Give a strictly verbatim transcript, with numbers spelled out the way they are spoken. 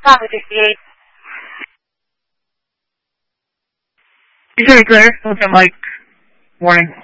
Copy sixty-eight. You should be clear. Looks like warning.